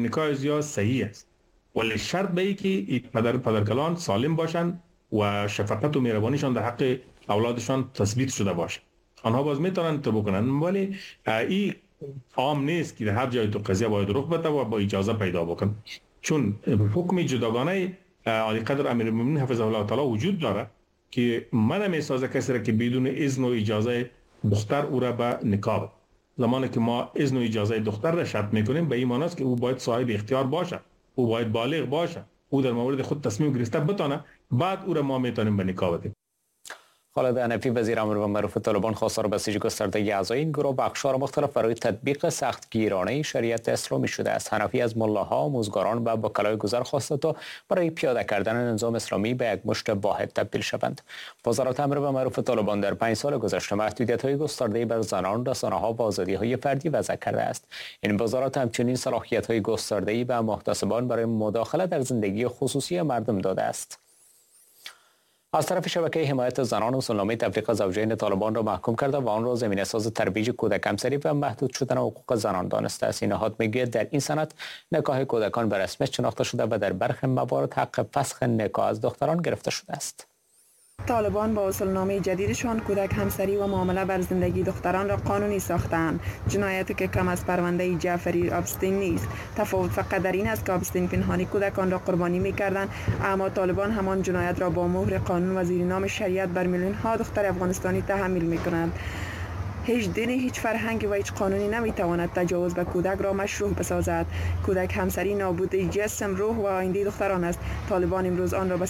نکاح زیاد صحیح است، ولی شرط به ای که پدرکلان سالم باشند و شفقت و مهربانیشان در حق اولادشان تثبیت شده باشه. آنها باز میتونن تو بکنن، ولی این عام نیست که در هر جای تو قضیه باید رخ بده و با اجازه پیدا بکن، چون حکم جداگانه عالی قدر امیرالمومنین حفظه الله تعالی وجود داره که من میسازه کسی را که بدون اذن و اجازه دختر او را به نکاح. زمانی که ما اذن و اجازه دختر را شرط میکنیم به این معنی است که او باید صاحب اختیار باشه، او باید بالغ باشه، او در مورد خود تصمیم گرفته بتونه، بعد او را ما میتونیم به نکاح بدیم. خالد حنفی وزیر امر و معروف طالبان خواستار بسیج گسترده اعضای این گروه به اقشار مختلف برای تطبیق سختگیرانه شریعت اسلامی شده است. حنفی از ملاها، آموزگاران و وکلای گذر خواسته تا برای پیاده کردن نظام اسلامی به یک مشت واحد تبدیل شوند. وزارت امر و معروف طالبان در 5 سال گذشته محدودیت‌های گسترده بر زنان، رسانه‌ها و آزادی‌های فردی وضع کرده است. این وزارت همچنین صلاحیت‌های گسترده‌ای به محتسبان برای مداخله در زندگی خصوصی مردم داده است. از طرف شبکه حمایت زنان اصولنامه تفریق زوجین طالبان را محکوم کرده و آن را زمینه ساز ترویج کودک همسری و محدود شدن حقوق زنان دانسته است. این نهاد میگوید در این سند نکاح کودکان به رسمیت شناخته شده و در برخی موارد حق فسخ نکاح از دختران گرفته شده است. طالبان با اصولنامه جدیدشان کودک همسری و معامله بر زندگی دختران را قانونی ساختند. جنایتی که کم از پرونده جعفری آبستین نیست. تفاوت فقط در این است که آبستین پنهانی کودکان را قربانی می‌کردند، اما طالبان همان جنایت را با مهر قانون و زیر نام شریعت بر میلیون‌ها دختر افغانستانی تحمیل می‌کنند. هیچ دینی، هیچ فرهنگی و هیچ قانونی نمیتواند تجاوز به کودک را مشروع بسازد. کودک همسری نابودی جسم، روح و آینده دختران است. طالبان امروز آن را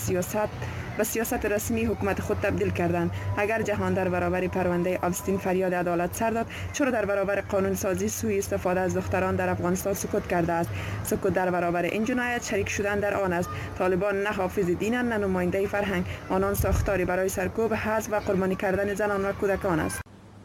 به سیاست رسمی حکومت خود تبدیل کردند. اگر جهان در برابر پرونده آبستین فریاد عدالت سر داد، چرا در برابر قانون سازی سوء استفاده از دختران در افغانستان سکوت کرده است؟ سکوت در برابر این جنایت شریک شدن در آن است. طالبان نه حافظ دینند نه نماینده فرهنگ، آنان ساختاری برای سرکوب، حذف و قربانی کردن زنان و کودکان است.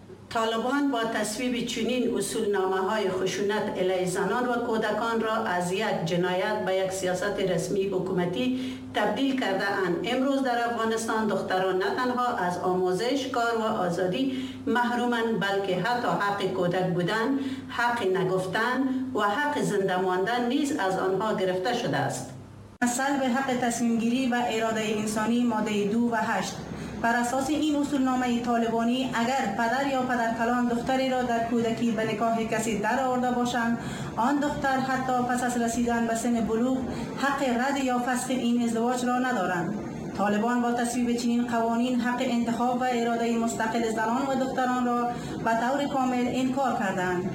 طالبان با تصویب چنین اصولنامه‌های خشونت علیه زنان و کودکان را از یک جنایت به یک سیاست رسمی حکومتی تبدیل کرده اند. امروز در افغانستان دختران نه تنها از آموزش، کار و آزادی محرومند، بلکه حتی حق کودک بودن، حق نگفتن و حق زنده ماندن نیز از آنها گرفته شده است. سلب حق تصمیم گیری و اراده انسانی ماده 2 و 8. بر اساس این اصولنامه طالبانی اگر پدر یا پدرکلان دختری را در کودکی به نکاح کسی در آورده باشند، آن دختر حتی پس از رسیدن به سن بلوغ حق رد یا فسخ این ازدواج را ندارند. طالبان با تصویب چنین قوانین حق انتخاب و اراده مستقل زنان و دختران را به طور کامل انکار کردند.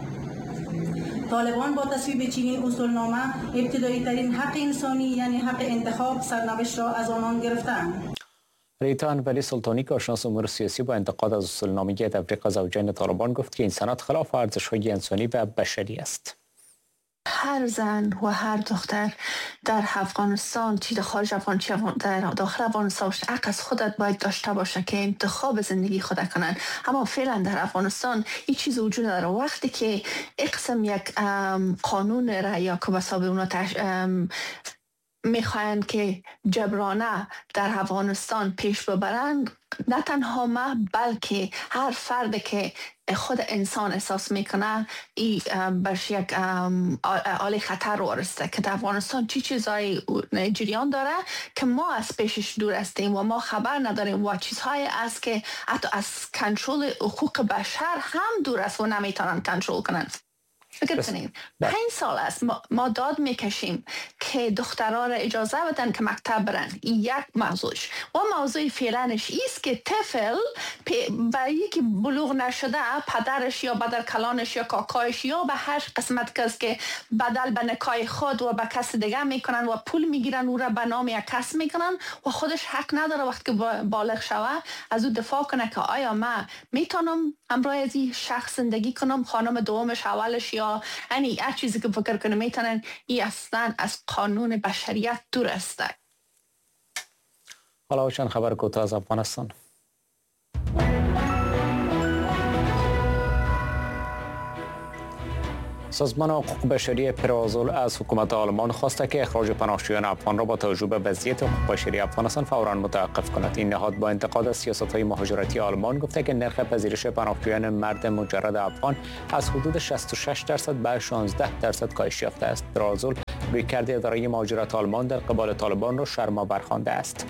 طالبان با تصویب چنین اصولنامه ابتدایی ترین حق انسانی یعنی حق انتخاب سرنوشت را از آنان گرفتند. ریتان ولی سلطانی کارشناس امور سیاسی با انتقاد از اصولنامه تفریق زوجین طالبان گفت که این سند خلاف ارزش‌های انسانی و بشری است. هر زن و هر دختر در افغانستان، چی در خارج افغانستان، چی در داخل افغانستان، حق از خودت باید داشته باشه که انتخاب زندگی خود کنن. اما فعلا در افغانستان این چیز وجود داره. وقتی که اقسم یک قانون را یا که بسابه اونا میخواین که جبرانه در افغانستان پیش ببرند، نه تنها ما بلکه هر فرد که خود انسان احساس میکنه این برش یک حال خطر وارسته که در افغانستان چی چیزهای جریان داره که ما از پیشش دور هستیم و ما خبر نداریم و چیزهای است که حتی از کنترل حقوق بشر هم دور است و نمیتونن کنترل کنن. فکر کنید 5 سال است ما داد میکشیم که دخترها را اجازه بدن که مکتب برن. این یک موضوعش و موضوع فعلانش است که طفل برای که بلوغ نشده پدرش یا پدرکلانش یا کاکایش یا به هر قسمت کس که بدل به نکاح خود و به کس دیگه میکنن و پول میگیرن او را به نام یک کس میکنن و خودش حق نداره وقتی که بالغ شوه از او دفاع کنه که آیا من میتونم همراه از این شخص زندگی کنم، خانم دومش اولش یا یعنی هر چیزی که فکر کنه میتونن. این اصلا از قانون بشریت دور است. حالا چند خبر کوتاه از افغانستان. سازمان حقوق بشری پرازول از حکومت آلمان خواسته که اخراج پناهجویان افغان را با توجه به وضعیت حقوق بشری افغانستان فوراً متوقف کند. این نهاد با انتقاد از سیاست‌های مهاجرتی آلمان گفته که نرخ پذیرش پناهجویان مرد مجرد افغان از حدود 66% به 16% کاهش یافته است. پرازول رویکرد اداره مهاجرت آلمان در قبال طالبان را شرم‌آور خوانده است.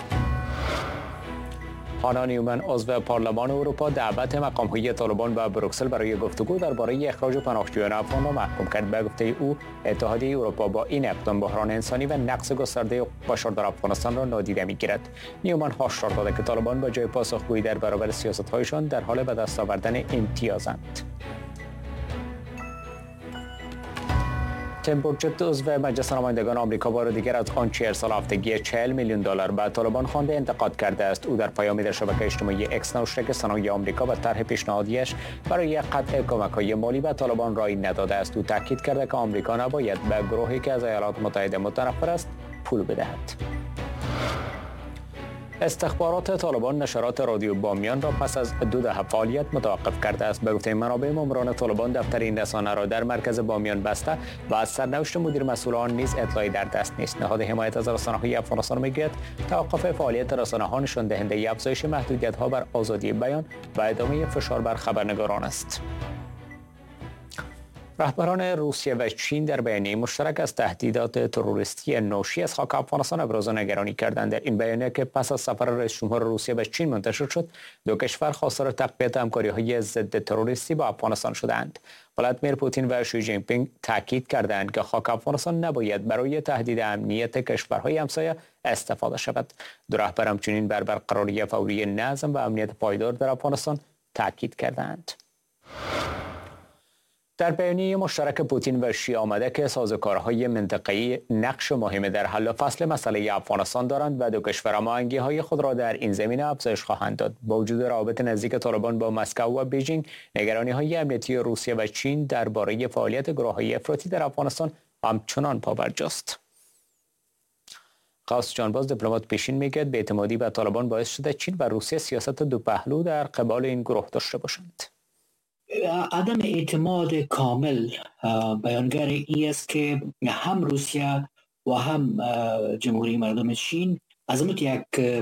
هانا نیومن عضو پارلمان اروپا دعوت مقام‌های طالبان و بروکسل برای گفتگو درباره اخراج پناهجویان افغان را محکوم کرد. به گفته او اتحادیه اروپا با این اقدام بحران انسانی و نقص گسترده حقوق بشر در افغانستان را نادیده می‌گیرد. نیومن هشدار داده که طالبان با جای پاسخگویی در برابر سیاست‌هایشان در حال به دست آوردن امتیازند. تیم بورجت عضو مجلس نمایندگان آمریکا بار دیگر از آنچه ارسال هفتگی $40 میلیون به طالبان خوانده انتقاد کرده است. او در پیامی در شبکه اجتماعی اکس نوشته که سنای آمریکا به طرح پیشنهادیش برای قطع کمک‌های مالی به طالبان رای نداده است. او تاکید کرده که آمریکا نباید به گروهی که از ایالات متحده متنفر است پول بدهد. استخبارات طالبان نشرات رادیو بامیان را پس از 2 دهه فعالیت متوقف کرده است. به گفته منابع ماموران طالبان دفتر این رسانه را در مرکز بامیان بسته و از سرنوشت مدیر مسئول آن نیز اطلاعی در دست نیست. نهاد حمایت از رسانه‌های افغانستان میگوید توقف فعالیت رسانه‌ها نشان دهنده افزایش محدودیت‌ها بر آزادی بیان و ادامه فشار بر خبرنگاران است. رهبران روسیه و چین در بیانیه مشترک از تهدیدات تروریستی ناشی از خاک افغانستان ابراز نگرانی کردند. در این بیانیه که پس از سفر رئیس جمهور روسیه به چین منتشر شد، دو کشور خواستار تقویت همکاری‌های ضد تروریستی با افغانستان شدند. ولادیمیر پوتین و شی جین پینگ تاکید کردند که خاک افغانستان نباید برای تهدید امنیت کشورهای همسایه استفاده شود. دو رهبر همچنین بر برقراری فوری نظم و امنیت پایدار در افغانستان تاکید کردند. در بیانیه مشترک پوتین و شی آمده که سازوکارهای منطقه‌ای نقش مهمی در حل و فصل مسئله افغانستان دارند و دو کشور هماهنگی‌های خود را در این زمینه افزایش خواهند داد. با وجود روابط نزدیک طالبان با مسکو و بیجینگ، نگرانی‌های امنیتی روسیه و چین درباره فعالیت گروه‌های افراطی در افغانستان همچنان پابرجاست. قاس جانباز دیپلمات پیشین میگوید بی‌اعتمادی به طالبان باعث شده چین و روسیه سیاست دو پهلو در قبال این گروه داشته باشند. عدم اعتماد کامل بیانگر ای است که هم روسیه و هم جمهوری مردم چین از یک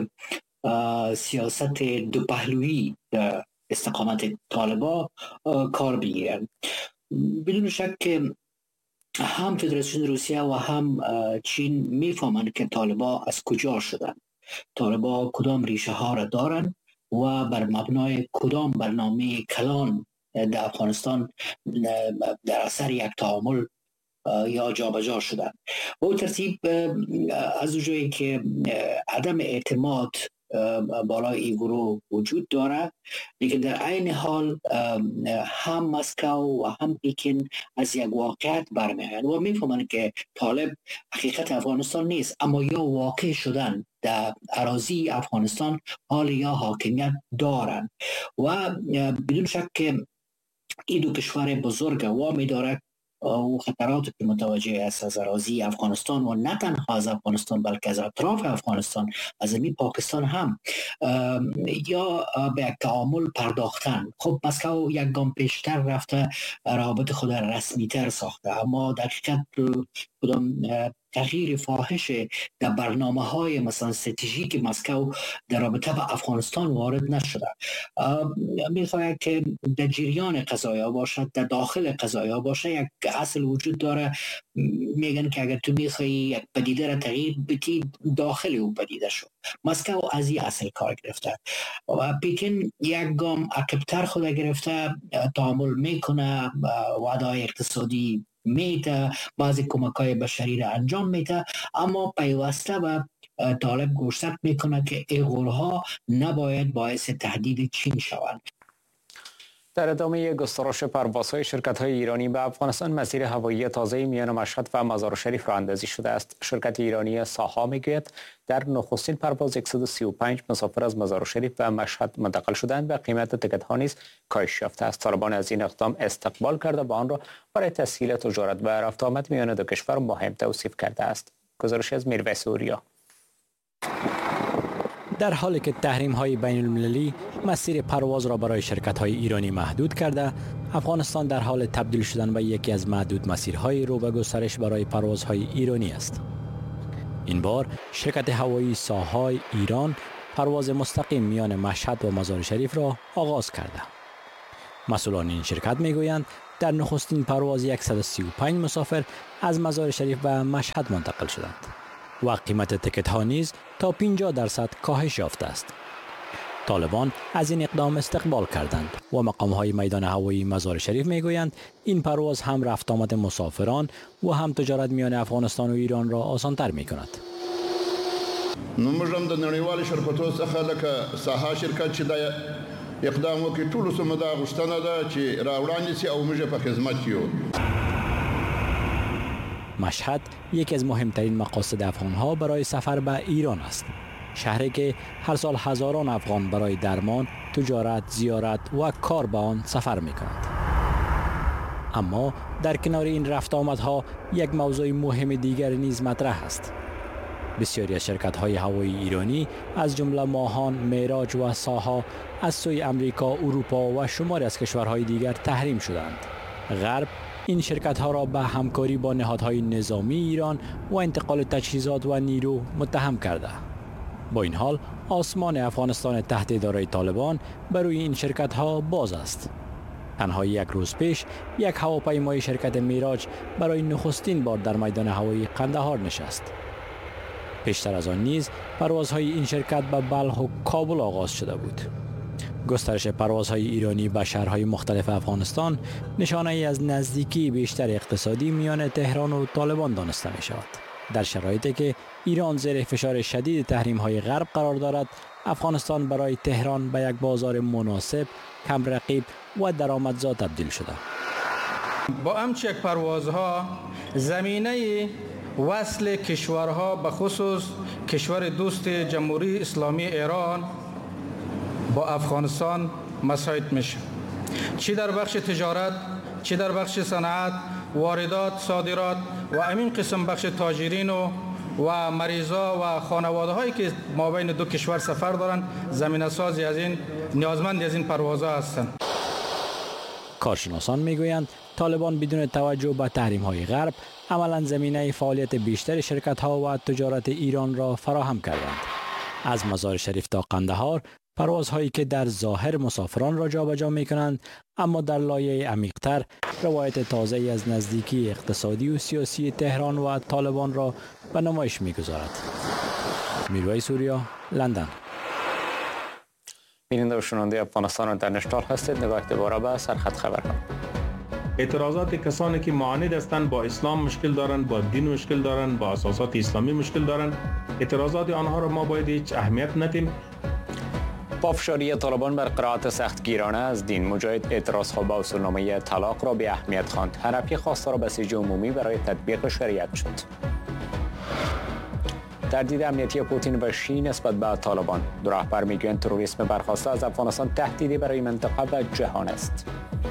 سیاست دو پهلویی در استقامت طالبان کار بگیرند. بدون شک که هم فدراسیون روسیه و هم چین میفهمند که طالبان از کجا شدند، طالبان کدام ریشه ها را دارند و بر مبنای کدام برنامه کلان در افغانستان در اثر یک تعامل یا جابجا شدن. با ترتیب از اونجایی که عدم اعتماد بالای این گروه وجود داره، لیکن در عین حال هم مسکو و هم پکین از یک واقعیت برمیآیند و میفهمند که طالب حقیقت افغانستان نیست، اما یا واقع شدن در اراضی افغانستان حال یا حاکمیت دارند و بدون شک که این دو کشور بزرگ وامی داره و خطرات که متوجه است از اراضی افغانستان و نه تنها از افغانستان بلکه از اطراف افغانستان، از این پاکستان هم یا به یک تعامل پرداختن. خب مسکو یک گام پیشتر رفته، روابط خود رسمی تر ساخته، اما در حقیقت کدام تغییر فاحش در برنامه های مثلا استراتژیک مسکو در رابطه با افغانستان وارد نشده. میخواهد که در جریان قضایا باشد، در داخل قضایا باشه. یک اصل وجود داره، میگن که اگر تو میخوایی یک پدیده را تغییر بدی، داخل او پدیده شو. مسکو از این اصل کار گرفته و پکین یک گام عقب‌تر خود گرفته، تعامل میکنه، وعده اقتصادی میده، بعضی کمک‌های بشری را انجام میده، اما پیوسته و طالب گوشزد میکنه که این قولها نباید باعث تهدید چین شوند. در ادامه گسترش پروازهای شرکت‌های ایرانی به افغانستان، مسیر هوایی تازه میان مشهد و مزار شریف راه‌اندازی شده است. شرکت ایرانی ساها میگوید در نخستین پرواز 135 مسافر از مزار شریف به مشهد منتقل شدند و قیمت تکت‌ها نیز کاهش یافته است. طالبان از این اقدام استقبال کرده و آن را برای تسهیل تجارت و رفت آمد میان دو کشور مهم توصیف کرده است. گزارش از میرویس اوریا. در حالی که تحریم‌های بین‌المللی مسیر پرواز را برای شرکت‌های ایرانی محدود کرده، افغانستان در حال تبدیل شدن به یکی از معدود مسیرهای رو به گسترش برای پروازهای ایرانی است. این بار شرکت هوایی ساهای ایران پرواز مستقیم میان مشهد و مزار شریف را آغاز کرده. مسئولان این شرکت میگویند در نخستین پرواز 135 مسافر از مزار شریف و مشهد منتقل شدند و قیمت تکت ها نیز تا 50% کاهش یافته است. طالبان از این اقدام استقبال کردند و مقام های میدان هوایی مزار شریف میگویند این پرواز هم رفت آمد مسافران و هم تجارت میان افغانستان و ایران را آسان‌تر می‌کند. نومږم د نړیوال شرکتونو څخه لکه ساها شرکت چې د اقدام وکړي ټولو سمه دا غوښتنه ده چې راوړاندې شي او موږ په خدمت یو. مشهد یکی از مهمترین مقاصد افغان‌ها برای سفر به ایران است. شهری که هر سال هزاران افغان برای درمان، تجارت، زیارت و کار به آن سفر می‌کنند. اما در کنار این رفت آمدها یک موضوع مهم دیگر نیز مطرح است. بسیاری از شرکت‌های هوایی ایرانی از جمله ماهان، معراج و ساها از سوی امریکا، اروپا و شماری از کشورهای دیگر تحریم شدند. غرب این شرکت‌ها را به همکاری با نهادهای نظامی ایران و انتقال تجهیزات و نیرو متهم کرده. با این حال آسمان افغانستان تحت اداره طالبان برای این شرکت‌ها باز است. تنها یک روز پیش یک هواپیمای شرکت معراج برای نخستین بار در میدان هوایی قندهار نشست. پیشتر از آن نیز پروازهای این شرکت به بلخ و کابل آغاز شده بود. گسترش پروازهای ایرانی به شهرهای مختلف افغانستان نشانه ای از نزدیکی بیشتر اقتصادی میان تهران و طالبان دانسته می شود. در شرایطی که ایران زیر فشار شدید تحریم‌های غرب قرار دارد، افغانستان برای تهران به یک بازار مناسب، کم رقیب و درآمدزا تبدیل شده. با همچین یک پروازها زمینه وصل کشورها به خصوص کشور دوست جمهوری اسلامی ایران با افغانستان مساعد میشه، چی در بخش تجارت، چی در بخش صنعت، واردات، صادرات و همین قسم بخش تاجرین و مریضا و خانواده هایی که ما بین دو کشور سفر دارن زمینه سازی از این نیازمند از این پروازها هستند. کارشناسان میگویند طالبان بدون توجه به تحریم های غرب عملاً زمینه فعالیت بیشتر شرکت ها و تجارت ایران را فراهم کردند. از مزار شریف تا قندهار پروازهایی که در ظاهر مسافران را جابجا می‌کنند، اما در لایه عمیق‌تر روایت تازه‌ای از نزدیکی اقتصادی و سیاسی تهران و طالبان را به نمایش می‌گذارد. میرویس سوریا، لندن. بیننده و شنونده افغانستان اینترنشنال هستید. نگاه دوباره به سرخط خبرها. اعتراضات کسانی که معاند هستند با اسلام مشکل دارند، با دین مشکل دارند، با اساسات اسلامی مشکل دارند، اعتراضات آنها را ما باید هیچ اهمیت ندیم. پافشاری طالبان بر قرائت سختگیرانه از دین، مجاهد اعتراض به اصولنامه طلاق را به اهمیت خواند. حنفی خواستار بسیج عمومی برای تطبیق شریعت شد. تردید امنیتی پوتین و شی نسبت به طالبان. دو رهبر میگویند تروریسم برخاسته از افغانستان تهدیدی برای منطقه و جهان است.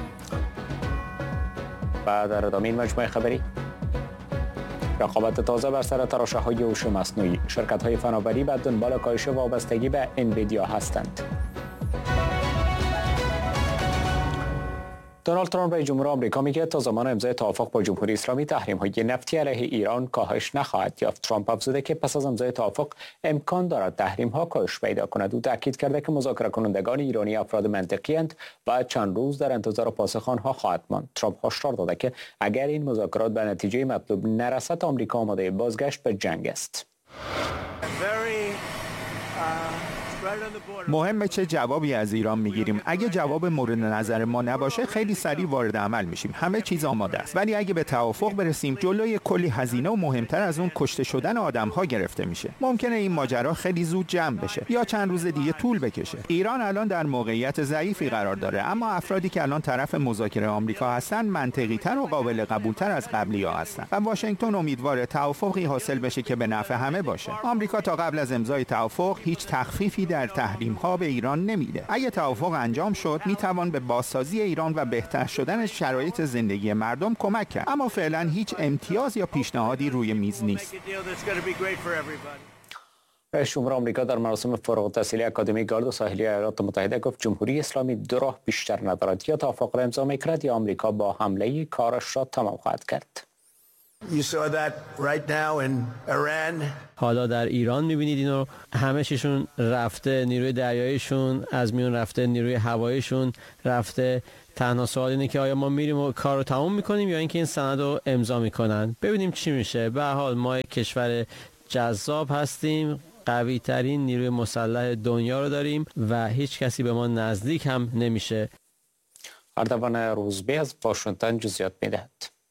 و در ادامه این مجموعه خبری، رقابت تازه بر سر تراشه‌های هوش مصنوعی. شرکت‌های فناوری به دنبال کاهش وابستگی به انویدیا هستند. دونالد ترامپ رئیس جمهور آمریکا میگه تا زمان امضای توافق با جمهوری اسلامی تحریم‌های نفتی علیه ایران کاهش نخواهد یافت. ترامپ افزوده که پس از امضای توافق امکان دارد تحریم‌ها کاهش پیدا کند. او تاکید کرده که مذاکره کنندگان ایرانی افراد منطقی‌اند و چند روز در انتظار پاسخ آنها خواهد ماند. ترامپ هشدار داده که اگر این مذاکرات به نتیجه مطلوب نرسد، آمریکا آماده بازگشت به جنگ است. مهمه چه جوابی از ایران میگیریم. اگه جواب مورد نظر ما نباشه خیلی سریع وارد عمل میشیم. همه چیز آماده است. ولی اگه به توافق برسیم جلوی کلی هزینه و مهمتر از اون کشته شدن آدم‌ها گرفته میشه. ممکنه این ماجرا خیلی زود جمع بشه یا چند روز دیگه طول بکشه. ایران الان در موقعیت ضعیفی قرار داره، اما افرادی که الان طرف مذاکره آمریکا هستن منطقی‌تر و قابل قبول‌تر از قبلی‌ها هستن و واشنگتن امیدواره توافقی حاصل بشه که به نفع همه باشه. آمریکا تا قبل از امضای توافق هیچ تخفیفی در تحریم‌ها به ایران نمیده. اگه توافق انجام شد میتوان به بازسازی ایران و بهتر شدن شرایط زندگی مردم کمک کرد، اما فعلا هیچ امتیاز یا پیشنهادی روی میز نیست. رئیس جمهور آمریکا در مراسم فارغ التحصیلی اکادمی گارد ساحلی ایالات متحده گفت جمهوری اسلامی دو راه بیشتر ندارد، یا توافق را امضا می‌کند یا آمریکا با حمله کارش را تمام خواهد کرد. حالا در ایران می‌بینید اینو، همه چیشون رفته، نیروی دریاییشون از میون رفته، نیروی هواییشون رفته، تنها سوال اینه که آیا ما میریم و کار رو تموم میکنیم یا اینکه این سند رو امضا میکنن. ببینیم چی میشه. به هر حال ما یک کشور جذاب هستیم، قوی ترین نیروی مسلح دنیا رو داریم و هیچ کسی به ما نزدیک هم نمیشه. اردوان روزبی از واشنگتن جزئیات میدهد.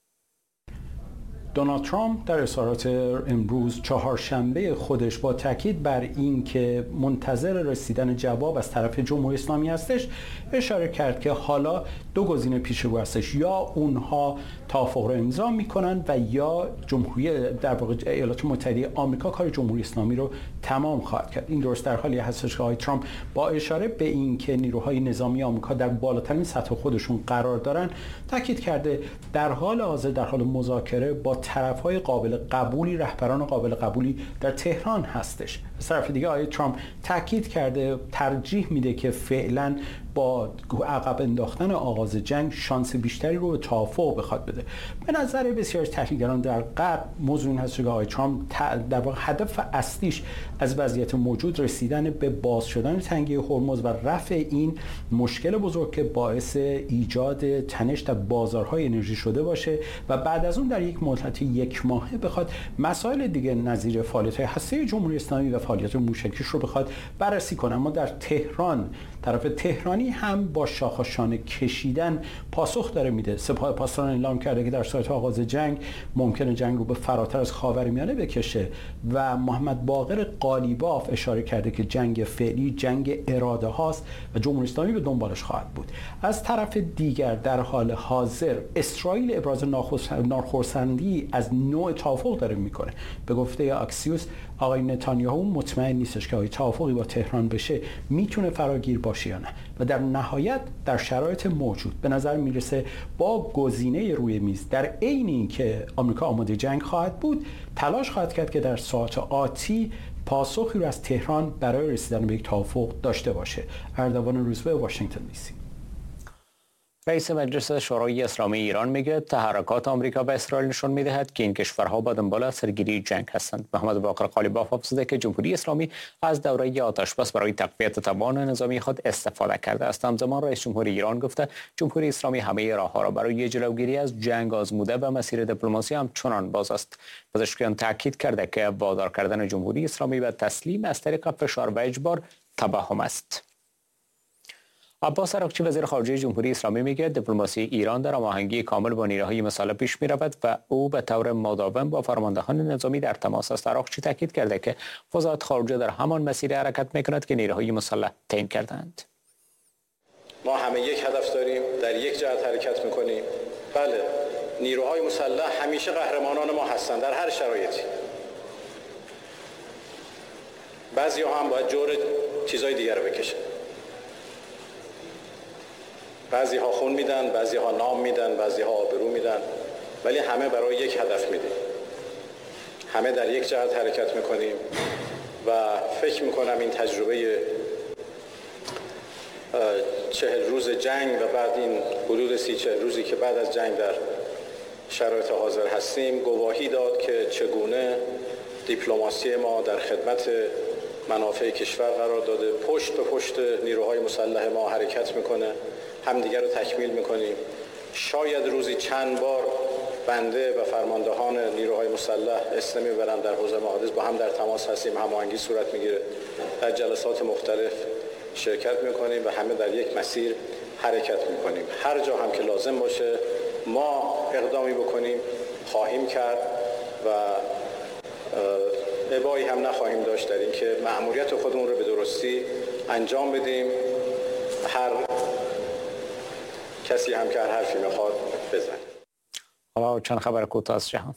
دونالد ترامپ در اظهارات امروز چهارشنبه خودش با تاکید بر این که منتظر رسیدن جواب از طرف جمهوری اسلامی هستش اشاره کرد که حالا دو گزینه پیش رو هستش، یا اونها توافق رو امضا میکنن و یا جمهوری در واقع ایالات متحده آمریکا کار جمهوری اسلامی رو تمام خواهد کرد. این درست در حالی هستش که آقای ترامپ با اشاره به این که نیروهای نظامی آمریکا در بالاترین سطح خودشون قرار دارن تاکید کرده در حال حاضر در حال مذاکره با طرف‌های قابل قبولی، رهبران قابل قبولی در تهران هستش. از طرف دیگه آقای ترامپ تاکید کرده ترجیح میده که فعلا با عقب انداختن آغاز جنگ شانس بیشتری رو به توافق بخواد بده. به نظر بسیاری از تحلیلگران در غرب موضوع این هست که آقای ترامپ در واقع هدف اصلیش از وضعیت موجود رسیدن به باز شدن تنگه هرمز و رفع این مشکل بزرگ که باعث ایجاد تنش در بازارهای انرژی شده باشه و بعد از اون در یک مدت یک ماهه بخواد مسائل دیگه نظیر فعالیت‌های هسته‌ای جمهوری اسلامی و فعالیت موشکیش رو بخواد بررسی کنه. اما در تهران طرف تهرانی هم با شاخ و شانه کشیدن پاسخ داره میده. سپاه پاسداران اعلام کرده که در صورت آغاز جنگ ممکنه جنگ رو به فراتر از خاورمیانه بکشه و محمد باقر قالیباف اشاره کرده که جنگ فعلی جنگ اراده هاست و جمهوری اسلامی به دنبالش خواهد بود. از طرف دیگر در حال حاضر اسرائیل ابراز ناخرسندی از نوع توافق داره میکنه. به گفته اکسیوس آقای نتانیاهو مطمئن نیستش که توافقی با تهران بشه میتونه فراگیر باشه یا نه و در نهایت در شرایط موجود به نظر میرسه با گزینه روی میز در عین اینکه آمریکا آماده جنگ خواهد بود تلاش خواهد کرد که در ساعات آتی پاسخی رو از تهران برای رسیدن به یک توافق داشته باشه. اردوان روزبه، واشنگتن دی سی. رئیس مجلس شورای اسلامی ایران میگه تحرکات آمریکا به اسرائیل نشون میدهد که این کشورها با دنبال سرگیری جنگ هستند. محمد باقر قالیباف افزوده که جمهوری اسلامی از دوره آتشبس برای تقویت توان نظامی خود استفاده کرده است. همزمان رئیس جمهور ایران گفته جمهوری اسلامی همه راهها را برای جلوگیری از جنگ آزموده و مسیر دیپلماسی هم چنان باز است. پزشکیان تاکید کرده که وادار کردن جمهوری اسلامی به تسلیم از طریق فشار و اجبار توهم است. عباس عراقچی وزیر خارجه جمهوری اسلامی میگه دیپلماسی ایران در هماهنگی کامل با نیروهای مسلح پیش میرود و او به طور مداوم با فرماندهان نظامی در تماس است. عراقچی تاکید کرده که وزارت خارجه در همان مسیر حرکت میکند که نیروهای مسلح تعیین کردند. ما همه یک هدف داریم، در یک جهت حرکت میکنیم. بله، نیروهای مسلح همیشه قهرمانان ما هستند در هر شرایطی. بعضی‌ها هم باید جور چیزای دیگر رو بکشن. بعضی ها خون میدن، بعضی ها نام میدن، بعضی ها آبرو میدن، ولی همه برای یک هدف میدیم. همه در یک جهت حرکت میکنیم و فکر میکنم این تجربه 40 روز جنگ و بعد این حدود 30-40 روزی که بعد از جنگ در شرایط حاضر هستیم گواهی داد که چگونه دیپلماسی ما در خدمت منافع کشور قرار داده، پشت به پشت نیروهای مسلح ما حرکت میکنه، همدیگر رو تکمیل میکنیم. شاید روزی چند بار بنده و فرماندهان نیروهای مسلح اسلامی برن در حوزه محادث با هم در تماس هستیم، هماهنگی صورت میگیره، در جلسات مختلف شرکت میکنیم و همه در یک مسیر حرکت میکنیم. هر جا هم که لازم باشه ما اقدامی بکنیم خواهیم کرد و ابایی هم نخواهیم داشت در این که مأموریت خودمون رو به درستی انجام بدیم. هر کسی هم که هر حرفی میخواد بزنه. حالا چند خبر کوتاه از جهان.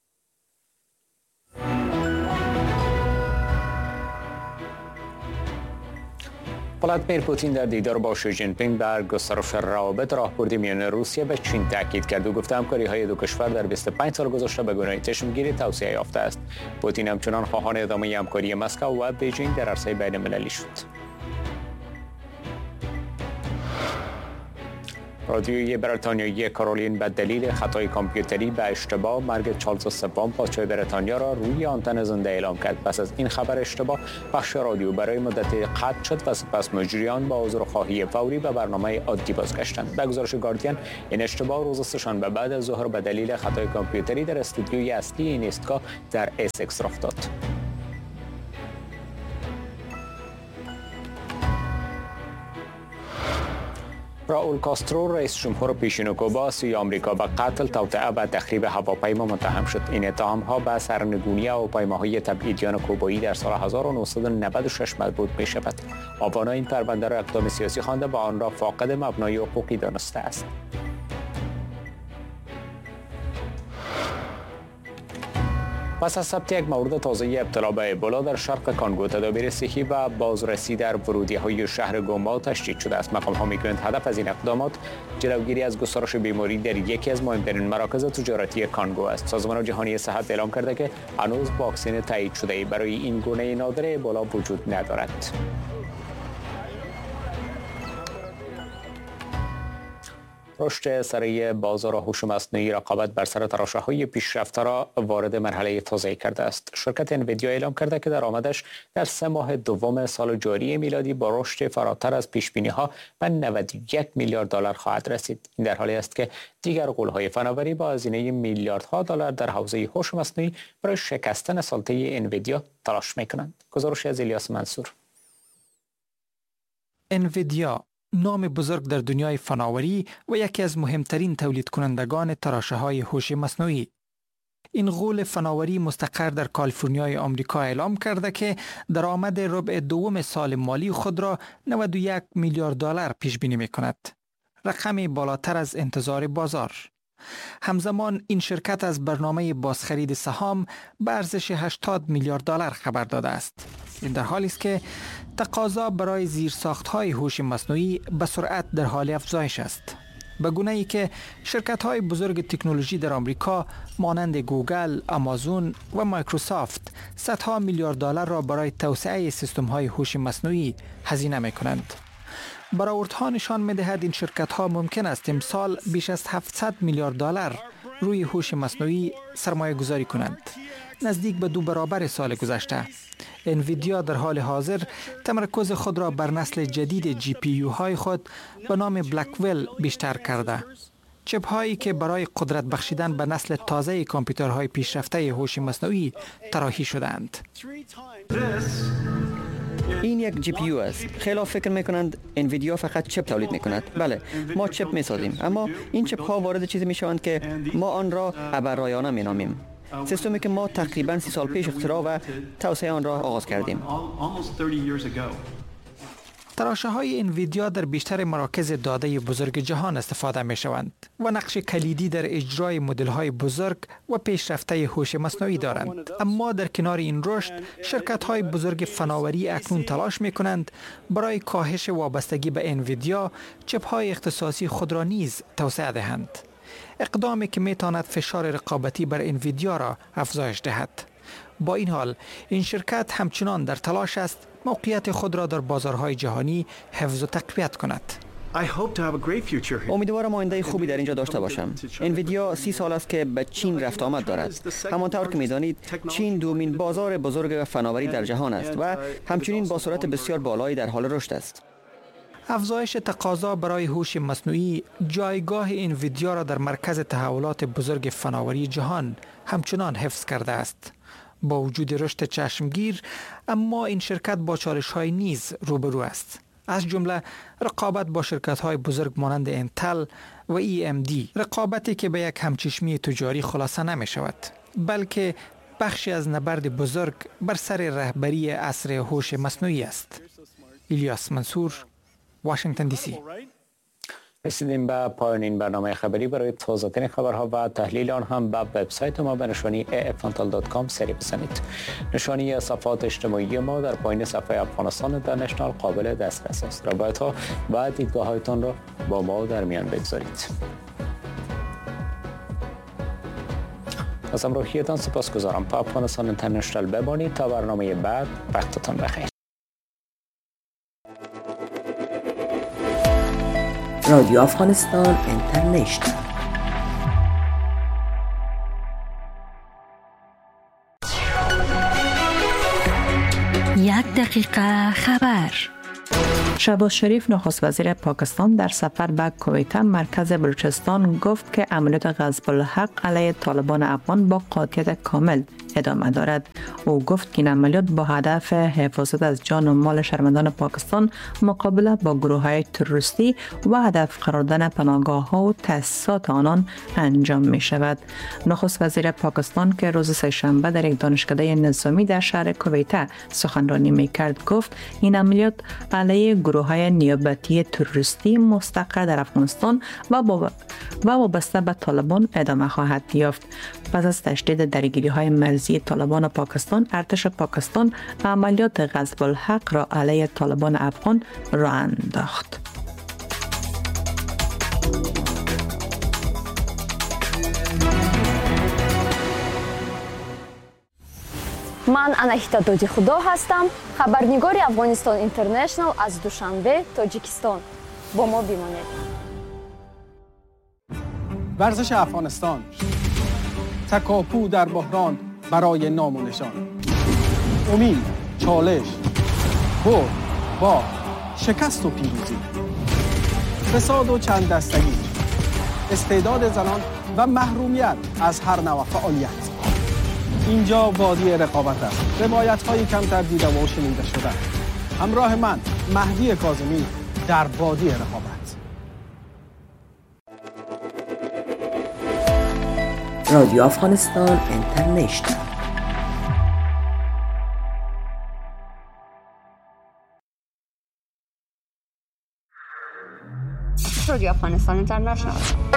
ولادیمیر پوتین در دیدار با شی جین پینگ در گسترش روابط راهبردی میان روسیه و چین تاکید کرد و گفته همکاری‌های دو کشور در 25 سال گذشته به گونه‌ای چشمگیری توسعه یافته است. پوتین همچنان خواهان ادامه همکاری مسکو و بیجینگ در عرصه بین‌المللی شد. رادیوی بریتانیایی کارولین به دلیل خطای کامپیوتری به اشتباه مرگ چارلز سوم پادشاه بریتانیا را روی آنتن زنده اعلام کرد. پس از این خبر اشتباه بخش رادیو برای مدتی قطع شد و سپس مجریان با عذرخواهی فوری به برنامه عادی بازگشتند. به گزارش گاردین این اشتباه روز سه‌شنبه بعد از ظهر به دلیل خطای کامپیوتری در استودیوی اصلی این ایستگاه در اسکس رخ داد. راول کاسترو رئیس جمهور پیشین کوبا سوی آمریکا به قتل، توطئه و تخریب هواپیما متهم شد. این اتهام‌ها به سرنگونی هواپیماهای تبعیدیان کوبایی در سال 1996 مربوط می‌شود. آوانا این پرونده را اقدام سیاسی خوانده و آن را فاقد مبنای حقوقی دانسته است. پس از ثبت یک مورد تازه ابتلا به ابولا در شرق کانگو، تدابیر صحی و بازرسی در ورودی‌های شهر گوما تشدید شده است. مقام‌ها می‌گویند هدف از این اقدامات جلوگیری از گسترش بیماری در یکی از مهمترین مراکز تجارتی کانگو است. سازمان جهانی صحت اعلام کرده که هنوز واکسن تایید شده برای این گونه نادر ابولا وجود ندارد. رشد سریع بازار هوش مصنوعی رقابت بر سر تراشه‌های پیشرفته را وارد مرحله تازه‌ای کرده است. شرکت انویدیا اعلام کرده که درآمدش در 3 ماه دوم سال جاری میلادی با رشد فراتر از پیش‌بینی‌ها به 91 میلیارد دلار خواهد رسید. این در حالی است که دیگر غول‌های فناوری با هزینه میلیاردها دلار در حوزه هوش مصنوعی برای شکستن سلطه انویدیا تلاش می‌کنند. گزارش از الیاس منصور. انویدیا نام بزرگ در دنیای فناوری و یکی از مهمترین تولید کنندگان تراشه‌های هوش مصنوعی. این غول فناوری مستقر در کالیفرنیای آمریکا اعلام کرده که درآمد ربع دوم سال مالی خود را 91 میلیارد دلار پیش بینی می‌کند. رقمی بالاتر از انتظار بازار. همزمان این شرکت از برنامه بازخرید سهام به ارزش 80 میلیارد دلار خبر داده است. این در حالی است که تقاضا برای زیرساخت‌های هوش مصنوعی به سرعت در حال افزایش است. به گونه‌ای که شرکت‌های بزرگ تکنولوژی در آمریکا مانند گوگل، آمازون و مایکروسافت صدها میلیارد دلار را برای توسعه سیستم‌های هوش مصنوعی هزینه می‌کنند. برآوردها نشان می‌دهد این شرکت‌ها ممکن است امسال بیش از 700 میلیارد دلار روی هوش مصنوعی سرمایه گذاری کنند، نزدیک به 2 برابر سال گذشته. انویدیا در حال حاضر تمرکز خود را بر نسل جدید جی پی یو های خود به نام بلکویل بیشتر کرده. چپ هایی که برای قدرت بخشیدن به نسل تازه کامپیوترهای پیشرفته هوش مصنوعی طراحی شدند. این یک جی پی یو است. خیلی فکر میکنند انویدیا فقط چپ تولید میکند. بله، ما چپ میسازیم، اما این چپ ها وارد چیزی میشوند که ما آن را ابررایانه مینامیم. سیستمی که ما تقریباً 30 سال پیش اختراع و توسعه آن را آغاز کردیم. تراشه‌های انویدیا در بیشتر مراکز داده بزرگ جهان استفاده می‌شوند و نقش کلیدی در اجرای مدل‌های بزرگ و پیشرفته هوش مصنوعی دارند. اما در کنار این رشد، شرکت‌های بزرگ فناوری اکنون تلاش می‌کنند برای کاهش وابستگی به انویدیا چپ‌های اختصاصی خود را نیز توسعه دهند. اقدامی که می‌تواند فشار رقابتی بر انویدیا را افزایش دهد. با این حال این شرکت همچنان در تلاش است موقعیت خود را در بازارهای جهانی حفظ و تقویت کند. امیدوارم آینده خوبی در اینجا داشته باشم. انویدیا 30 سال است که به چین رفت آمد دارد. همانطور که می‌دانید چین دومین بازار بزرگ فناوری در جهان است و همچنین با سرعت بسیار بالایی در حال رشد است. افزایش تقاضا برای هوش مصنوعی جایگاه انویدیا را در مرکز تحولات بزرگ فناوری جهان همچنان حفظ کرده است. با وجود رشد چشمگیر، اما این شرکت با چالش‌های نیز روبرو است. از جمله رقابت با شرکت‌های بزرگ مانند انتل و AMD، رقابتی که به یک همچشمی تجاری خلاصه نمی‌شود، بلکه بخشی از نبرد بزرگ بر سر رهبری عصر هوش مصنوعی است. الیاس منصور، واشنگتن دی سی. رسیدیم به پایان این برنامه خبری. برای تازه‌ترین خبرها و تحلیل آن هم به وبسایت ما به نشانی afntal.com سری بزنید. نشانی صفحات اجتماعی ما در پایین صفحه افغانستان اینترنشنال قابل دسترس است. روایت‌ها و دیدگاه‌هایتان را با ما در میان بگذارید. از همراهیتان سپاسگزارم. په افغانستان اینترنشنال بمانید تا برنامه بعد. وقتتان بخیر. رادیو افغانستان اینترنشنال. یک دقیقه خبر. شهباز شریف نخست وزیر پاکستان در سفر به کویت مرکز بلوچستان گفت که عملیات غصب الحق علیه طالبان افغان با قاطعیت کامل ادامه دارد. او گفت که این عملیات با هدف حفاظت از جان و مال شهروندان پاکستان مقابله با گروه‌های تروریستی و هدف قرار دادن پناهگاه‌ها و تأسیسات آنان انجام می شود. نخست وزیر پاکستان که روز سه‌شنبه در یک دانشکده نظامی در شهر کویت سخنرانی می کرد گفت این عملیات علیه گروه‌های نیابتی تروریستی مستقر در افغانستان و وابسته به طالبان ادامه خواهد یافت. پس از تشدید درگیری‌های مرزی طالبان و پاکستان، ارتش پاکستان عملیات غصب الحق را علیه طالبان افغان راه انداخت. من اناهیتا دودی خدا هستم، خبرنگار افغانستان اینترنشنال از دوشنبه، تاجیکستان. با ما بمانید. ورزش افغانستان، تکاپو در بحران برای نام و نشان، امید، چالش، برد، باخت، شکست و پیروزی، فساد و چند دستگی، استعداد زنان و محرومیت از هر نوع فعالیت. اینجا وادی رقابت است. روایت‌های کمتر دیده و شنیده شده. همراه من مهدی کاظمی در وادی رقابت. رادیو افغانستان اینترنشنال. رادیو افغانستان اینترنشنال.